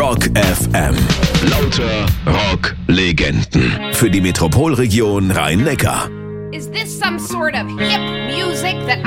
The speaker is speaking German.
Rock FM. Lauter Rock-Legenden. Für die Metropolregion Rhein-Neckar. Is this some sort of hip music that